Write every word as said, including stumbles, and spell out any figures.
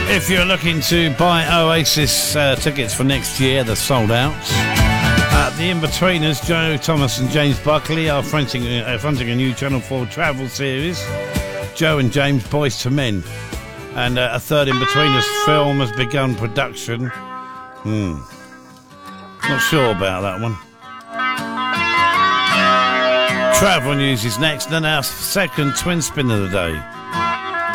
If you're looking to buy Oasis uh, tickets for next year, they're sold out. Uh, the In-Betweeners, Joe Thomas and James Buckley, are fronting, uh, fronting a new Channel four travel series. Joe and James, Boys to Men. And uh, a third In-Betweeners film has begun production. Hmm. Not sure about that one. Travel news is next, then our second twin spin of the day.